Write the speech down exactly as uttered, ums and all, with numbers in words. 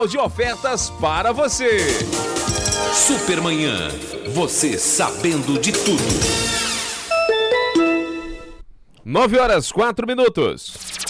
de ofertas para você. Supermanhã, você sabendo de tudo. Nove horas, quatro minutos.